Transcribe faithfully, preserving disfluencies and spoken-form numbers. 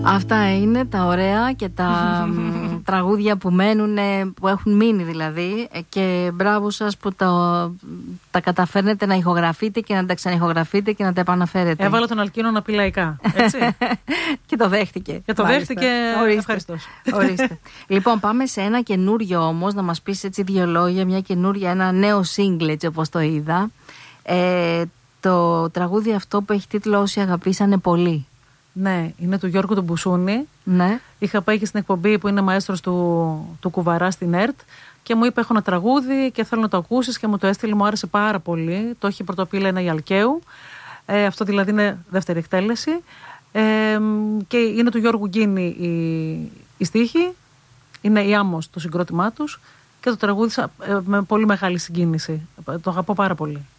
Αυτά είναι τα ωραία και τα τραγούδια που μένουν, που έχουν μείνει δηλαδή, και μπράβο σας που τα, τα καταφέρνετε να ηχογραφείτε και να τα ξαναηχογραφείτε και να τα επαναφέρετε. Έβαλα τον Αλκίνο να πει λαϊκά, έτσι. Και το δέχτηκε. Και το μάλιστα. δέχτηκε, ευχαριστώ. Ορίστε. Λοιπόν, πάμε σε ένα καινούριο όμως, να μας πεις έτσι δύο λόγια, μια καινούρια, ένα νέο single, έτσι όπως το είδα. Ε, το τραγούδι αυτό που έχει τίτλο «Όσοι αγαπήσανε πολύ». Ναι, είναι του Γιώργου του Μπουσούνη. Ναι. Είχα πάει και στην εκπομπή που είναι μαέστρος του, του Κουβαρά στην ΕΡΤ και μου είπε: έχω ένα τραγούδι και θέλω να το ακούσεις, και μου το έστειλε, μου άρεσε πάρα πολύ. Το έχει πρωτοπεί Λένα Ιαλκαίου. Ε, αυτό δηλαδή είναι δεύτερη εκτέλεση. Ε, και είναι του Γιώργου Γκίνη η, η στίχη. Είναι η Άμμος το συγκρότημά τους και το τραγούδισα ε, με πολύ μεγάλη συγκίνηση. Το αγαπώ πάρα πολύ.